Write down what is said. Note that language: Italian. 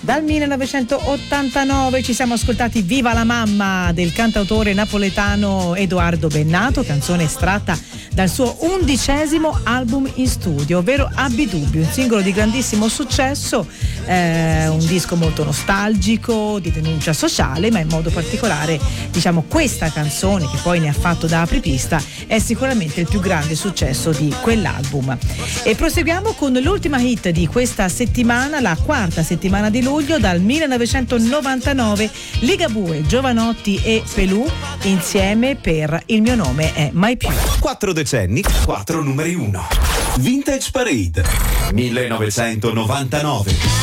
Dal 1989 ci siamo ascoltati Viva la mamma del cantautore napoletano Edoardo Bennato, canzone estratta dal suo 11° album in studio, ovvero Abitubbi, un singolo di grandissimo successo, un disco molto nostalgico, di denuncia sociale, ma in modo particolare, diciamo, questa canzone, che poi ne ha fatto da apripista, è sicuramente il più grande successo di quell'album. E proseguiamo con l'ultima hit di questa settimana, la quarta settimana di luglio, dal 1999, Ligabue, Giovanotti e Pelù insieme per Il mio nome è Mai più. 4 decenni, 4 numeri 1. Vintage Parade 1999.